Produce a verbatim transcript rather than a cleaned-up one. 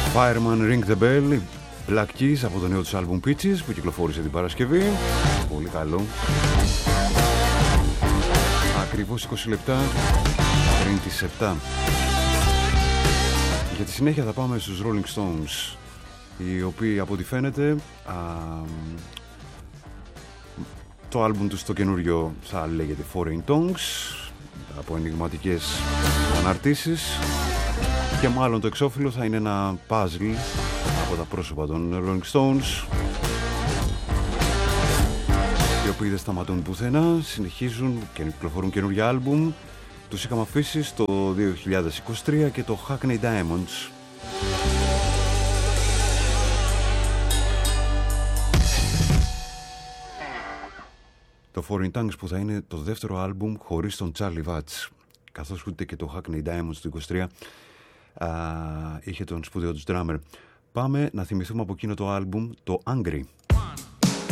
Fireman Ring the Bell, Black Keys από το νέο τους άλμπουμ Peaches που κυκλοφόρησε την Παρασκευή. Πολύ καλό. Ακριβώς είκοσι λεπτά πριν τις επτά. Για τη συνέχεια θα πάμε στους Rolling Stones, οι οποίοι από ό,τι φαίνεται α, το άλμπουμ τους το καινούριο θα λέγεται Foreign Tongues, από ενιγματικές αναρτήσεις, και μάλλον το εξώφυλλο θα είναι ένα puzzle από τα πρόσωπα των Rolling Stones, οι οποίοι δεν σταματούν πουθενά, συνεχίζουν και κυκλοφορούν καινούργια άλμπουμ. Τους είχαμε αφήσει στο δύο χιλιάδες είκοσι τρία και το Hackney Diamonds. Το Foreign Tongues που θα είναι το δεύτερο άλμπουμ χωρίς τον Charlie Watts, καθώς ούτε και το Hackney Diamonds του είκοσι τρία α, είχε τον σπουδαίο τους drummer. Πάμε να θυμηθούμε από εκείνο το άλμπουμ το Angry.